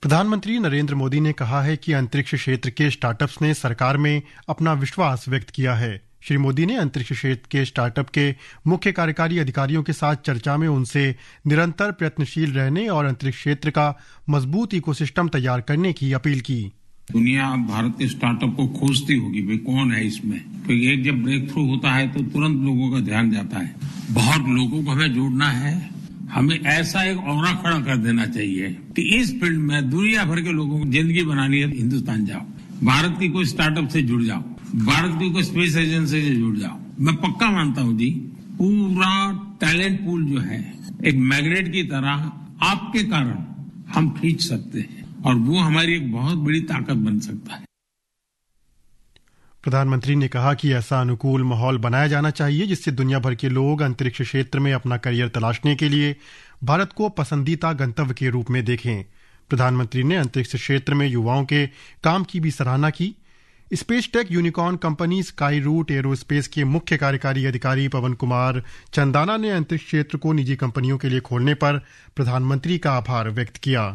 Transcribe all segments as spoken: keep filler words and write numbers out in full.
प्रधानमंत्री नरेंद्र मोदी ने कहा है कि अंतरिक्ष क्षेत्र के स्टार्टअप्स ने सरकार में अपना विश्वास व्यक्त किया है। श्री मोदी ने अंतरिक्ष क्षेत्र के स्टार्टअप के मुख्य कार्यकारी अधिकारियों के साथ चर्चा में उनसे निरंतर प्रयत्नशील रहने और अंतरिक्ष क्षेत्र का मजबूत इकोसिस्टम तैयार करने की अपील की। दुनिया अब भारत के स्टार्टअप को खोजती होगी, भाई कौन है इसमें, क्योंकि एक जब ब्रेक थ्रू होता है तो तुरंत लोगों का ध्यान जाता है। बहुत लोगों को हमें जोड़ना है, हमें ऐसा एक औरा खड़ा कर देना चाहिए कि इस फील्ड में दुनिया भर के लोगों को जिंदगी बनानी है, हिंदुस्तान जाओ, भारत की कोई स्टार्टअप से जुड़ जाओ, भारत की कोई स्पेस एजेंसी से जुड़ जाओ। मैं पक्का मानता हूं जी, पूरा टैलेंट पूल जो है एक मैग्नेट की तरह आपके कारण हम खींच सकते हैं और वो हमारी एक बहुत बड़ी ताकत बन सकता है। प्रधानमंत्री ने कहा कि ऐसा अनुकूल माहौल बनाया जाना चाहिए जिससे दुनिया भर के लोग अंतरिक्ष क्षेत्र में अपना करियर तलाशने के लिए भारत को पसंदीदा गंतव्य के रूप में देखें। प्रधानमंत्री ने अंतरिक्ष क्षेत्र में युवाओं के काम की भी सराहना की। Space tech unicorn company sky root aerospace के मुख्य कार्यकारी अधिकारी पवन कुमार चंदाना ने अंतरिक्ष क्षेत्र को निजी कंपनियों के लिए खोलने पर प्रधानमंत्री का आभार व्यक्त किया।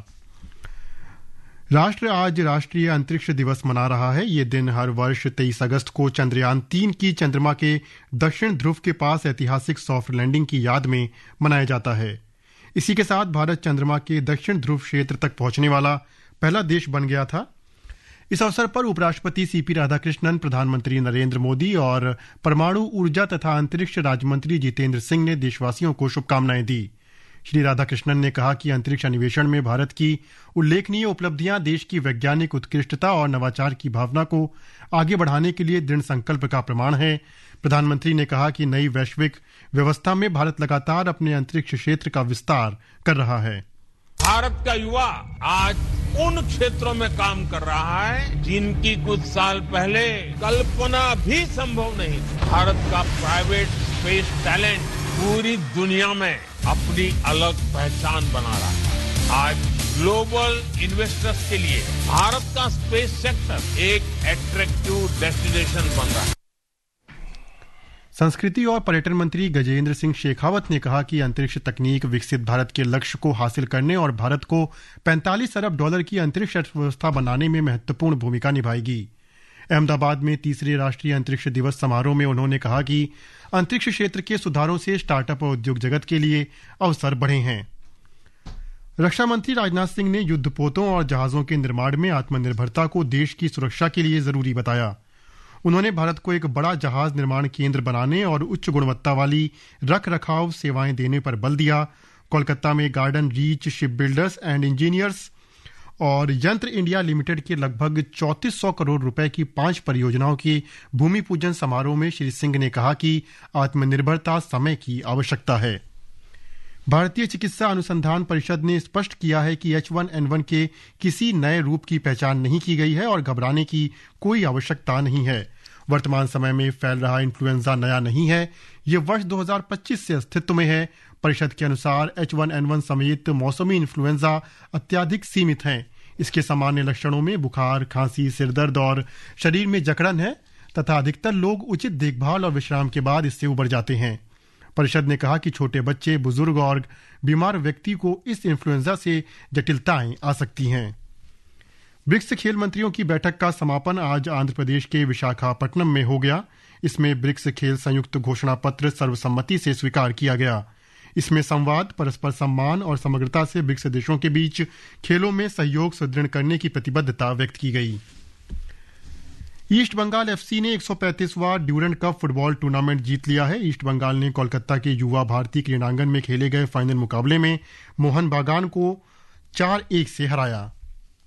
राष्ट्र आज राष्ट्रीय अंतरिक्ष दिवस मना रहा है। ये दिन हर वर्ष तेईस अगस्त को चंद्रयान तीन की चंद्रमा के दक्षिण ध्रुव के पास ऐतिहासिक सॉफ्ट लैंडिंग की याद में मनाया जाता है। इसी के साथ भारत चंद्रमा के दक्षिण ध्रुव क्षेत्र तक पहुंचने वाला पहला देश बन गया था। इस अवसर पर उपराष्ट्रपति सीपी राधाकृष्णन, प्रधानमंत्री नरेंद्र मोदी और परमाणु ऊर्जा तथा अंतरिक्ष राज्यमंत्री जितेंद्र सिंह ने देशवासियों को शुभकामनाएं दी। श्री राधाकृष्णन ने कहा कि अंतरिक्ष अन्वेषण में भारत की उल्लेखनीय उपलब्धियां देश की वैज्ञानिक उत्कृष्टता और नवाचार की भावना को आगे बढ़ाने के लिए दृढ़ संकल्प का प्रमाण है। प्रधानमंत्री ने कहा कि नई वैश्विक व्यवस्था में भारत लगातार अपने अंतरिक्ष क्षेत्र का विस्तार कर रहा है। भारत का युवा आज उन क्षेत्रों में काम कर रहा है जिनकी कुछ साल पहले कल्पना भी संभव नहीं। भारत का प्राइवेट स्पेस टैलेंट पूरी दुनिया में अपनी अलग पहचान बना रहा है। आज ग्लोबल इन्वेस्टर्स के लिए भारत का स्पेस सेक्टर एक अट्रैक्टिव डेस्टिनेशन बन रहा है। संस्कृति और पर्यटन मंत्री गजेंद्र सिंह शेखावत ने कहा कि अंतरिक्ष तकनीक विकसित भारत के लक्ष्य को हासिल करने और भारत को पैंतालीस अरब डॉलर की अंतरिक्ष अर्थव्यवस्था बनाने में महत्वपूर्ण भूमिका निभाएगी। अहमदाबाद में तीसरे राष्ट्रीय अंतरिक्ष दिवस समारोह में उन्होंने कहा कि अंतरिक्ष क्षेत्र के सुधारों से स्टार्टअप और उद्योग जगत के लिए अवसर बढ़े हैं। रक्षा मंत्री राजनाथ सिंह ने युद्धपोतों और जहाजों के निर्माण में आत्मनिर्भरता को देश की सुरक्षा के लिए जरूरी बताया। उन्होंने भारत को एक बड़ा जहाज निर्माण केंद्र बनाने और उच्च गुणवत्ता वाली रख रखाव सेवाएं देने पर बल दिया। कोलकाता में garden reach ship builders and engineers और यंत्र इंडिया लिमिटेड के लगभग चौंतीस सौ करोड़ रुपए की पांच परियोजनाओं के भूमि पूजन समारोह में श्री सिंह ने कहा कि आत्मनिर्भरता समय की आवश्यकता है। भारतीय चिकित्सा अनुसंधान परिषद ने स्पष्ट किया है कि एच वन एन वन के किसी नए रूप की पहचान नहीं की गई है और घबराने की कोई आवश्यकता नहीं है। वर्तमान समय में फैल रहा इन्फ्लुएंजा नया नहीं है, ये वर्ष दो हज़ार पच्चीस से अस्तित्व में है। परिषद के अनुसार एच वन एन वन समेत मौसमी इन्फ्लुएंजा अत्यधिक सीमित हैं। इसके सामान्य लक्षणों में बुखार, खांसी, सिरदर्द और शरीर में जकड़न है तथा अधिकतर लोग उचित देखभाल और विश्राम के बाद इससे उबर जाते हैं। परिषद ने कहा कि छोटे बच्चे, बुजुर्ग और बीमार व्यक्ति को इस इन्फ्लुएंजा से जटिलताएं आ सकती हैं। ब्रिक्स खेल मंत्रियों की बैठक का समापन आज आंध्र प्रदेश के विशाखापट्टनम में हो गया। इसमें ब्रिक्स खेल संयुक्त घोषणा पत्र सर्वसम्मति से स्वीकार किया गया। इसमें संवाद, परस्पर सम्मान और समग्रता से ब्रिक्स देशों के बीच खेलों में सहयोग सुदृढ़ करने की प्रतिबद्धता व्यक्त की गई। ईस्ट बंगाल एफसी ने एक सौ पैंतीसवां ड्यूरेंट कप फुटबॉल टूर्नामेंट जीत लिया है। ईस्ट बंगाल ने कोलकाता के युवा भारती क्रीड़ांगन में खेले गए फाइनल मुकाबले में मोहन बागान को चार एक से हराया।